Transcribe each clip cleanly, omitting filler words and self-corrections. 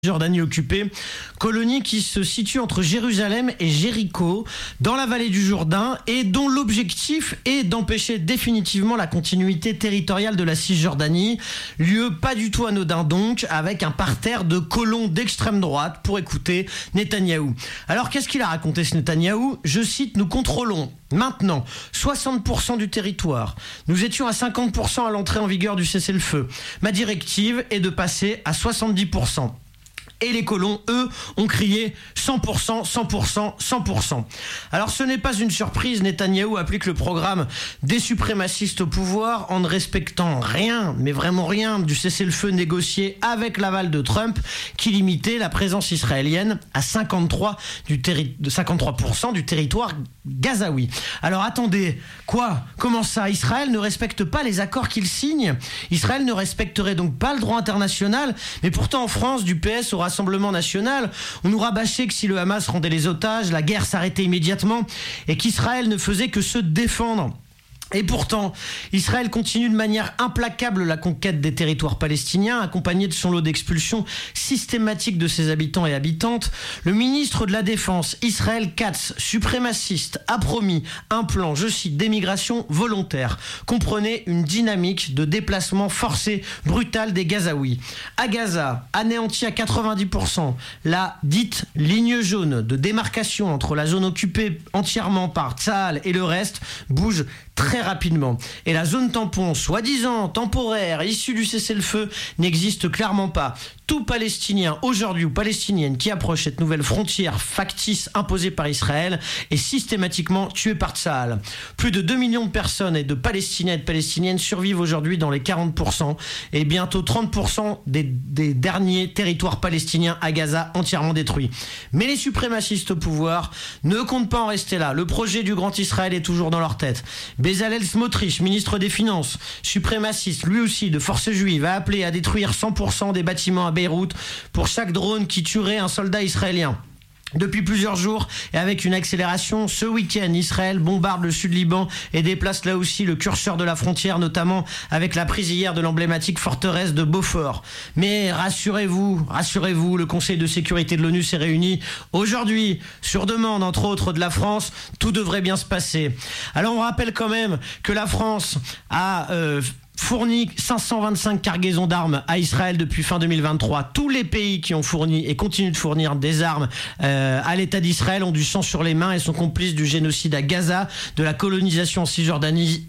Jordanie occupée, colonie qui se situe entre Jérusalem et Jéricho, dans la vallée du Jourdain, et dont l'objectif est d'empêcher définitivement la continuité territoriale de la Cisjordanie, lieu pas du tout anodin donc, avec un parterre de colons d'extrême droite pour écouter Netanyahou. Alors qu'est-ce qu'il a raconté ce Netanyahou ? Je cite, nous contrôlons maintenant 60% du territoire. Nous étions à 50% à l'entrée en vigueur du cessez-le-feu. Ma directive est de passer à 70%. Et les colons, eux, ont crié 100%, 100%, 100%. Alors ce n'est pas une surprise, Netanyahou applique le programme des suprémacistes au pouvoir en ne respectant rien, mais vraiment rien, du cessez-le-feu négocié avec l'aval de Trump qui limitait la présence israélienne à 53% du territoire gazaoui. Alors attendez, quoi ? Comment ça ? Israël ne respecte pas les accords qu'il signe ? Israël ne respecterait donc pas le droit international ? Mais pourtant en France, du PS au Rassemblement national, on nous rabâchait que si le Hamas rendait les otages, la guerre s'arrêtait immédiatement et qu'Israël ne faisait que se défendre. Et pourtant, Israël continue de manière implacable la conquête des territoires palestiniens, accompagné de son lot d'expulsions systématiques de ses habitants et habitantes. Le ministre de la Défense, Israël Katz, suprémaciste, a promis un plan, je cite, d'émigration volontaire. Comprenez une dynamique de déplacement forcé, brutal des Gazaouis. À Gaza, anéantie à 90%, la dite ligne jaune de démarcation entre la zone occupée entièrement par Tsahal et le reste bouge très rapidement. Et la zone tampon, soi-disant temporaire, issue du cessez-le-feu, n'existe clairement pas. Tout Palestinien aujourd'hui ou Palestinienne qui approche cette nouvelle frontière factice imposée par Israël est systématiquement tué par Tsahal. Plus de 2 millions de personnes et de Palestiniens et de Palestiniennes survivent aujourd'hui dans les 40% et bientôt 30% des derniers territoires palestiniens à Gaza entièrement détruits. Mais les suprémacistes au pouvoir ne comptent pas en rester là. Le projet du Grand Israël est toujours dans leur tête. Bezalel Smotrich, ministre des Finances, suprémaciste, lui aussi de force juive, a appelé à détruire 100% des bâtiments à Beyrouth pour chaque drone qui tuerait un soldat israélien. Depuis plusieurs jours et avec une accélération, ce week-end, Israël bombarde le sud-Liban et déplace là aussi le curseur de la frontière, notamment avec la prise hier de l'emblématique forteresse de Beaufort. Mais rassurez-vous, le Conseil de sécurité de l'ONU s'est réuni aujourd'hui, sur demande entre autres de la France, tout devrait bien se passer. Alors on rappelle quand même que la France a fourni 525 cargaisons d'armes à Israël depuis fin 2023. Tous les pays qui ont fourni et continuent de fournir des armes à l'État d'Israël ont du sang sur les mains et sont complices du génocide à Gaza, de la colonisation en Cisjordanie,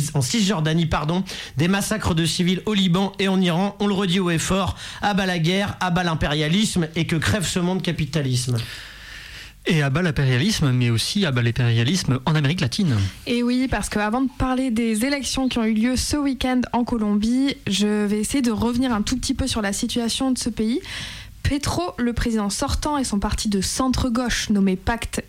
des massacres de civils au Liban et en Iran. On le redit haut et fort, à bas la guerre, à bas l'impérialisme et que crève ce monde capitalisme. Et à bas l'impérialisme, mais aussi à bas l'impérialisme en Amérique latine. Et oui, parce qu'avant de parler des élections qui ont eu lieu ce week-end en Colombie, je vais essayer de revenir un tout petit peu sur la situation de ce pays. Petro, le président sortant, et son parti de centre-gauche nommé Pacto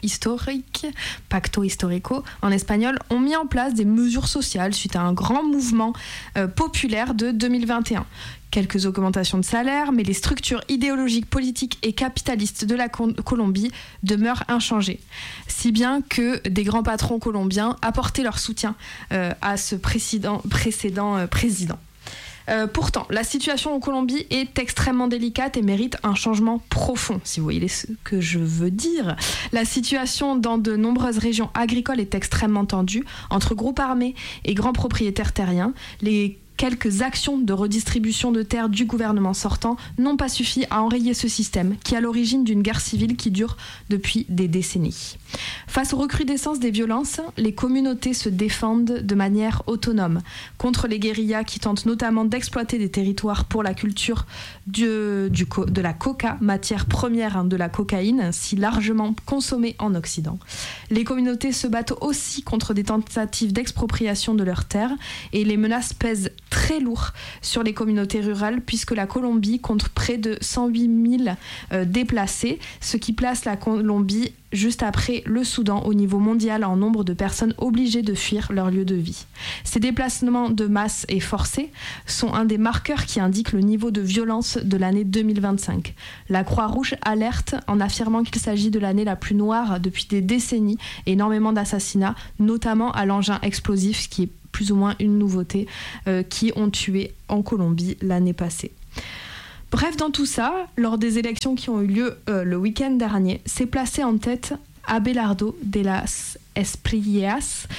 Histórico en espagnol, ont mis en place des mesures sociales suite à un grand mouvement populaire de 2021. Quelques augmentations de salaire, mais les structures idéologiques, politiques et capitalistes de la Colombie demeurent inchangées. Si bien que des grands patrons colombiens apportaient leur soutien à ce précédent président. Pourtant, la situation en Colombie est extrêmement délicate et mérite un changement profond, si vous voyez ce que je veux dire. La situation dans de nombreuses régions agricoles est extrêmement tendue entre groupes armés et grands propriétaires terriens. Les quelques actions de redistribution de terres du gouvernement sortant n'ont pas suffi à enrayer ce système, qui est à l'origine d'une guerre civile qui dure depuis des décennies. Face aux recrudescences des violences, les communautés se défendent de manière autonome contre les guérillas qui tentent notamment d'exploiter des territoires pour la culture de la coca, matière première de la cocaïne, si largement consommée en Occident. Les communautés se battent aussi contre des tentatives d'expropriation de leurs terres et les menaces pèsent très lourd sur les communautés rurales puisque la Colombie compte près de 108 000 déplacés, ce qui place la Colombie juste après le Soudan au niveau mondial en nombre de personnes obligées de fuir leur lieu de vie. Ces déplacements de masse et forcés sont un des marqueurs qui indiquent le niveau de violence de l'année 2025. La Croix-Rouge alerte en affirmant qu'il s'agit de l'année la plus noire depuis des décennies et énormément d'assassinats, notamment à l'engin explosif, qui est plus ou moins une nouveauté, qui ont tué en Colombie l'année passée. Bref, dans tout ça, lors des élections qui ont eu lieu le week-end dernier, s'est placé en tête Abelardo de las Espriellas,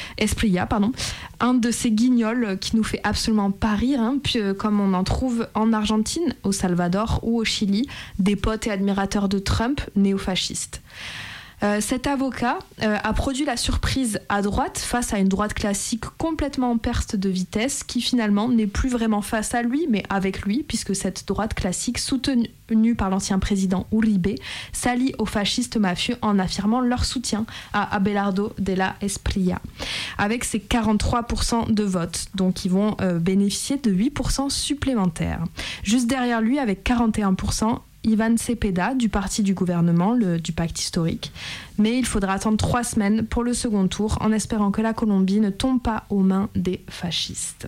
un de ces guignols qui nous fait absolument pas rire, puis, comme on en trouve en Argentine, au Salvador ou au Chili, des potes et admirateurs de Trump néofascistes. Cet avocat a produit la surprise à droite face à une droite classique complètement en perte de vitesse qui finalement n'est plus vraiment face à lui mais avec lui, puisque cette droite classique soutenue par l'ancien président Uribe s'allie aux fascistes mafieux en affirmant leur soutien à Abelardo de la Espriella avec ses 43% de vote, donc ils vont bénéficier de 8% supplémentaires. Juste derrière lui avec 41%, Ivan Cepeda du parti du gouvernement, du pacte historique. Mais il faudra attendre 3 semaines pour le second tour en espérant que la Colombie ne tombe pas aux mains des fascistes.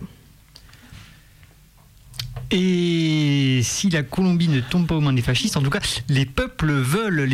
Et si la Colombie ne tombe pas aux mains des fascistes, en tout cas, les peuples veulent.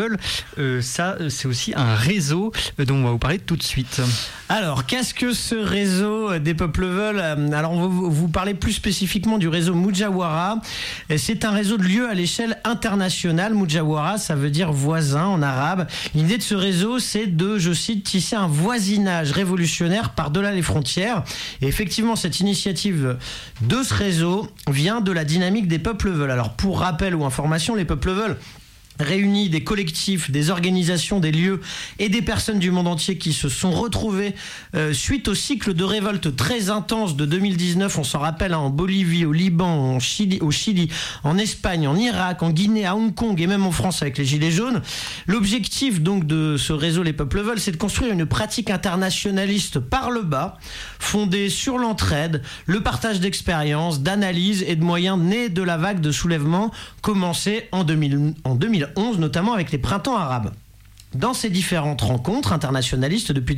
Ça, c'est aussi un réseau dont on va vous parler tout de suite. Alors, qu'est-ce que ce réseau des peuples veulent ? Alors, on va vous parler plus spécifiquement du réseau Mujawara. C'est un réseau de lieux à l'échelle internationale. Mujawara, ça veut dire voisin en arabe. L'idée de ce réseau, c'est de, je cite, tisser un voisinage révolutionnaire par-delà les frontières. Et effectivement, cette initiative de ce réseau vient de la dynamique des peuples veulent. Alors, pour rappel ou information, les peuples veulent réunis des collectifs, des organisations, des lieux et des personnes du monde entier qui se sont retrouvés suite au cycle de révolte très intense de 2019, on s'en rappelle, en Bolivie, au Liban, au Chili, en Espagne, en Irak, en Guinée, à Hong Kong et même en France avec les Gilets jaunes. L'objectif donc de ce réseau Les Peuples Veulent, c'est de construire une pratique internationaliste par le bas, fondée sur l'entraide, le partage d'expériences, d'analyses et de moyens nés de la vague de soulèvement commencée en 2011, notamment avec les printemps arabes. Dans ces différentes rencontres internationalistes depuis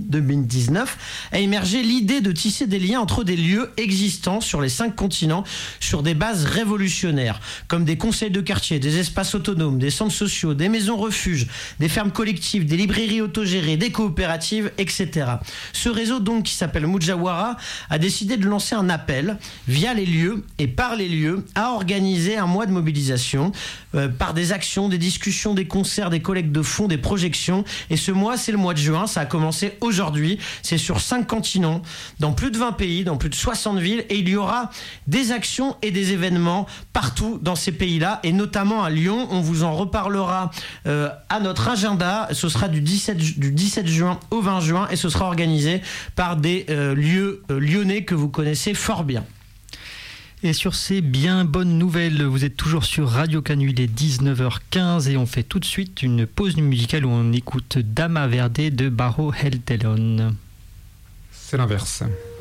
2019 a émergé l'idée de tisser des liens entre des lieux existants sur les 5 continents sur des bases révolutionnaires, comme des conseils de quartier, des espaces autonomes, des centres sociaux, des maisons refuges, des fermes collectives, des librairies autogérées, des coopératives, etc. Ce réseau donc qui s'appelle Mujawara a décidé de lancer un appel via les lieux et par les lieux à organiser un mois de mobilisation par des actions, des discussions, des concerts, des collectes de fonds, des projections. Et ce mois, c'est le mois de juin, ça a commencé aujourd'hui. C'est sur 5 continents, dans plus de 20 pays, dans plus de 60 villes. Et il y aura des actions et des événements partout dans ces pays-là, et notamment à Lyon. On vous en reparlera à notre agenda. Ce sera du 17 juin au 20 juin et ce sera organisé par des lieux lyonnais que vous connaissez fort bien. Et sur ces bien bonnes nouvelles, vous êtes toujours sur Radio Canu, il est 19h15 et on fait tout de suite une pause musicale où on écoute Dama Verde de Barro El Telón. C'est l'inverse.